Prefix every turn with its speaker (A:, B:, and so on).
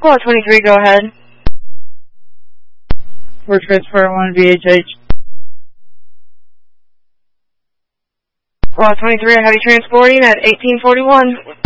A: Squad 23, go ahead.
B: We're transfer 1 VHH.
A: Squad 23, heavy transporting at 1841.